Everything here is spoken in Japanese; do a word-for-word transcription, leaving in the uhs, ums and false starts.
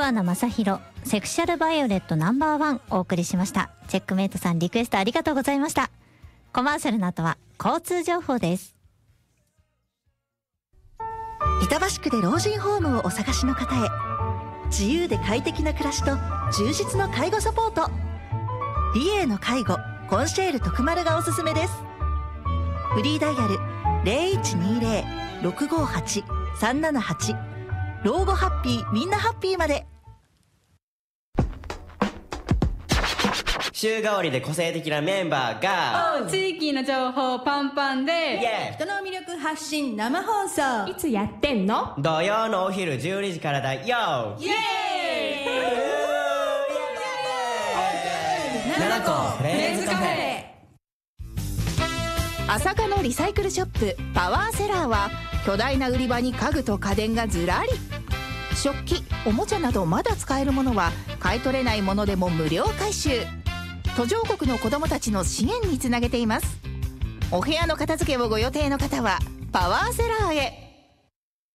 桑名正宏セクシャルバイオレットナンバーワンお送りしました。チェックメイトさんリクエストありがとうございました。コマーシャルの後は交通情報です。 板橋区で老人ホームをお探しの方へ、自由で快適な暮らしと充実の介護サポート、リエーの介護コンシェール徳丸がおすすめです。フリーダイヤル ゼロいちにゼロ ろくごはち さんななはち、 老後ハッピーみんなハッピーまで。 週替わりで個性的なメンバーが地域の情報パンパンで人の魅力発信生放送。 いつやってんの？ 土曜のお昼じゅうにじからだよ。イエーイななこフレンズカフェ。 朝霞のリサイクルショップパワーセラーは巨大な売り場に家具と家電がずらり。食器おもちゃなどまだ使えるものは買い取れないものでも無料回収。途上国の子どもたちの支援につなげています。お部屋の片付けをご予定の方はパワーセラーへ。